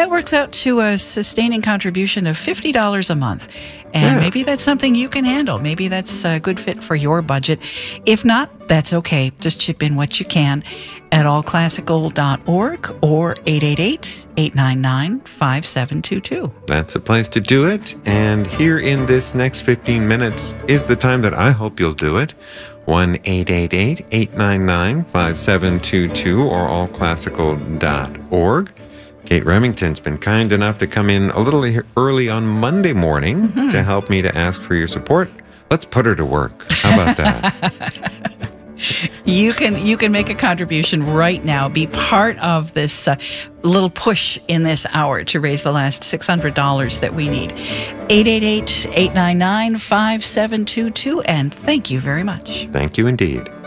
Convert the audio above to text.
That works out to a sustaining contribution of $50 a month. And maybe that's something you can handle. Maybe that's a good fit for your budget. If not, that's okay. Just chip in what you can at allclassical.org or 888-899-5722. That's a place to do it. And here in this next 15 minutes is the time that I hope you'll do it. 1-888-899-5722 or allclassical.org. Kate Remington's been kind enough to come in a little early on Monday morning to help me to ask for your support. Let's put her to work. How about that? You can make a contribution right now. Be part of this little push in this hour to raise the last $600 that we need. 888-899-5722. And thank you very much. Thank you indeed.